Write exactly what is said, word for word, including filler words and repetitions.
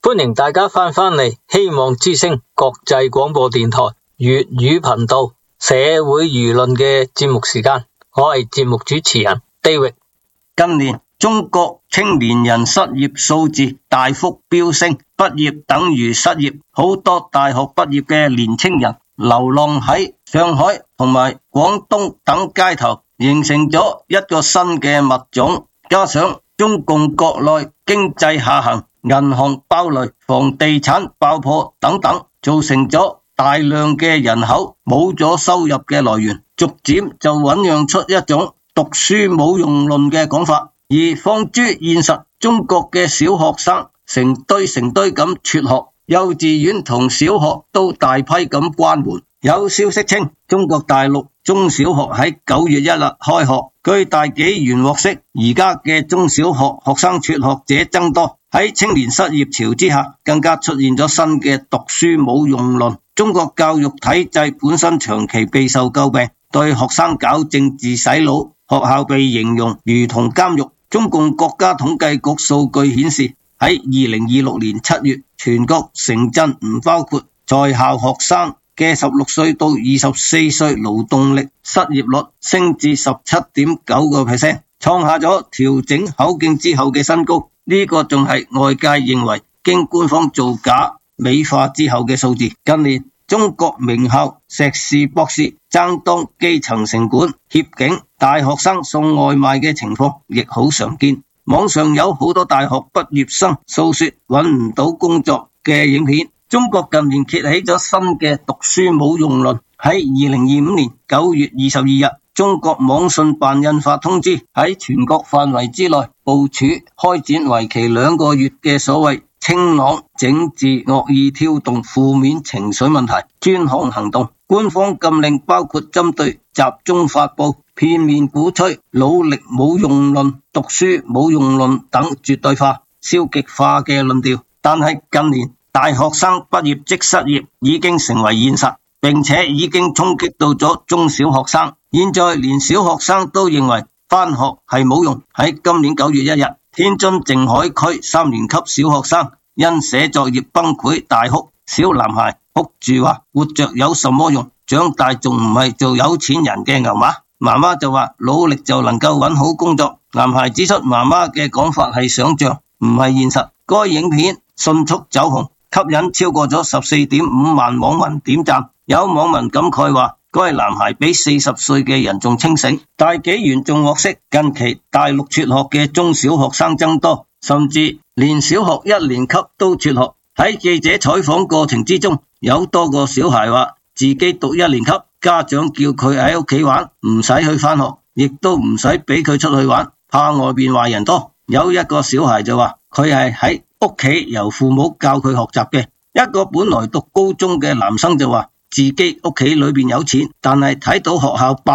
歡迎大家翻返嚟希望之聲國際廣播電台粵語頻道社會輿論嘅節目時間，我係節目主持人 David。 近年中國青年人失業數字大幅飆升，畢業等於失業，好多大學畢業嘅年輕人流浪喺上海同埋廣東等街頭，形成咗一個新嘅物種。加上中共國內經濟下行，銀行爆雷、房地產爆破等等，造成咗大量嘅人口冇咗收入嘅來源，逐漸就醞釀出一種讀書冇用論嘅講法。而放諸現實，中國嘅小學生成堆成堆咁輟學，幼稚園同小學都大批咁關門。有消息稱，中國大陸中小學喺九月一日開學。據大紀元獲悉，而家嘅中小學學生輟學者增多，喺青年失業潮之下，更加出現咗新嘅讀書冇用論。中國教育體制本身長期備受詬病，對學生搞政治洗腦，學校被形容如同監獄。中共國家統計局數據顯示，喺二零二六年七月，全國城鎮唔包括在校學生嘅十六歲到二十四歲勞動力失業率升至十七點九個 percent， 創下咗調整口徑之後嘅新高。呢個仲係外界認為經官方造假美化之後嘅數字。近年中國名校碩士博士爭當基層城管、協警，大學生送外賣嘅情況亦好常見。網上有好多大學畢業生訴說揾唔到工作嘅影片。中國近年揭起咗新嘅讀書冇用論。喺二零二五年九月二十二日，中國網信辦印發通知，喺全國範圍之內部署開展為期兩個月嘅所謂清朗整治惡意挑動負面情緒問題專項行動。官方禁令包括針對集中發佈、片面鼓吹、努力冇用論、讀書冇用論等絕對化、消極化嘅論調。但係近年大學生畢業即失業已經成為現實，並且已經衝擊到咗中小學生。現在連小學生都認為返學係冇用。喺今年九月一日，天津靜海區三年級小學生因寫作業崩潰大哭，小男孩哭住話：活着有什麼用？長大仲唔係做有錢人嘅牛馬？媽媽就話：努力就能夠揾好工作。男孩指出媽媽嘅講法係想象，唔係現實。該影片迅速走紅，吸引超過咗十四點五萬網民點讚。有網民感慨話：該男孩比四十歲嘅人仲清醒。大紀元仲獲悉，近期大陸輟學嘅中小學生增多，甚至連小學一年級都輟學。喺記者採訪過程之中，有多個小孩話自己讀一年級，家長叫佢喺屋企玩，唔使去返學，亦都唔使俾佢出去玩，怕外邊壞人多。有一個小孩就話佢係喺屋企由父母教佢學習嘅。一個本來讀高中嘅男生就話自己屋企裏邊有錢，但係睇到學校爆